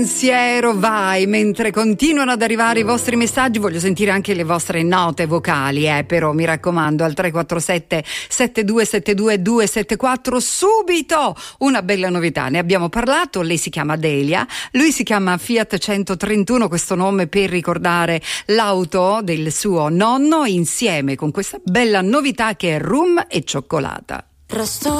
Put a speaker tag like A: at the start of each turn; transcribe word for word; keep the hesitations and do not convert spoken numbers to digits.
A: Pensiero vai, mentre continuano ad arrivare i vostri messaggi voglio sentire anche le vostre note vocali, eh, però mi raccomando al tre quattro sette sette due sette due due sette quattro. Subito una bella novità, ne abbiamo parlato, lei si chiama Delia, lui si chiama Fiat centotrentuno, questo nome per ricordare l'auto del suo nonno, insieme con questa bella novità che è rum e cioccolata.
B: Resto